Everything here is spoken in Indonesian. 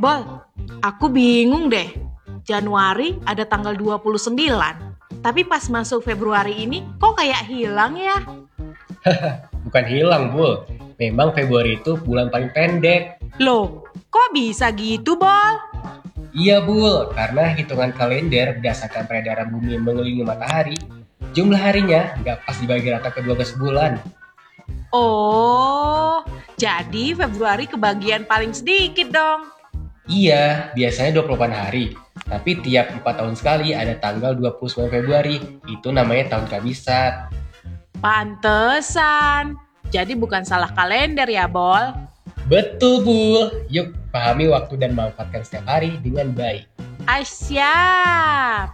Bol, aku bingung deh. Januari ada tanggal 29, tapi pas masuk Februari ini kok kayak hilang ya? Bukan hilang, Bul. Memang Februari itu bulan paling pendek. Loh, kok bisa gitu, Bol? Iya, Bul, karena hitungan kalender berdasarkan peredaran bumi yang mengelilingi matahari, jumlah harinya nggak pas dibagi rata ke 12 bulan. Oh, jadi Februari kebagian paling sedikit dong. Iya, biasanya 28 hari. Tapi tiap 4 tahun sekali ada tanggal 29 Februari. Itu namanya tahun kabisat. Pantesan. Jadi bukan salah kalender ya, Bol? Betul, Bul. Yuk, pahami waktu dan manfaatkan setiap hari dengan baik. Siap.